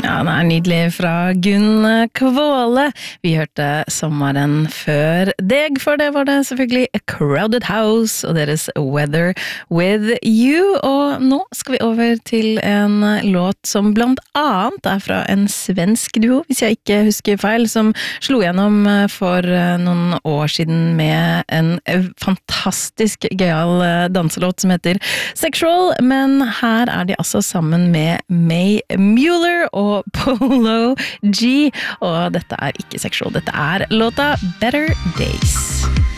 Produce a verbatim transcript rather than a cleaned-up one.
Ja, den er nydelig fra Gunn Kvåle. Vi hørte sommeren før deg, for det var det selvfølgelig A Crowded House og deres Weather With You. Og nå skal vi over til en låt som blant annet er fra en svensk duo, hvis jeg ikke husker feil, som slo gjennom for noen år siden med en fantastisk gøyal danselåt som heter Sexual, men her er de altså sammen med May Mueller og Polo G, og dette er ikke Sexual, dette er låta Better Days.